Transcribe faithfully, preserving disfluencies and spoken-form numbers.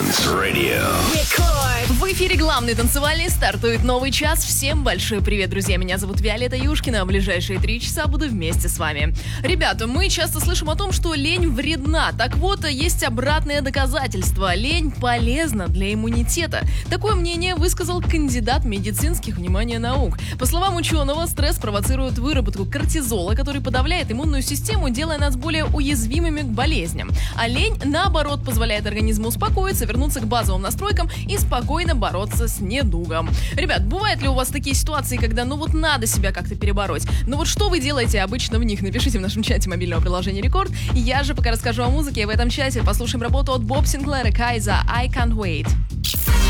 Dance Radio. В эфире главный танцевальный, стартует новый час. Всем большой привет, друзья. Меня зовут Виолетта Юшкина. В ближайшие три часа буду вместе с вами. Ребята, мы часто слышим о том, что лень вредна. Так вот, есть обратное доказательство. Лень полезна для иммунитета. Такое мнение высказал кандидат медицинских, внимание, наук. По словам ученого, стресс провоцирует выработку кортизола, который подавляет иммунную систему, делая нас более уязвимыми к болезням. А лень, наоборот, позволяет организму успокоиться, вернуться к базовым настройкам и спокойно бороться с недугом. Ребят, бывают ли у вас такие ситуации, когда ну вот надо себя как-то перебороть? Ну вот что вы делаете обычно в них? Напишите в нашем чате мобильного приложения Рекорд. Я же пока расскажу о музыке. В этом часе послушаем работу от Боб Синклера Кайза «I Can't Wait».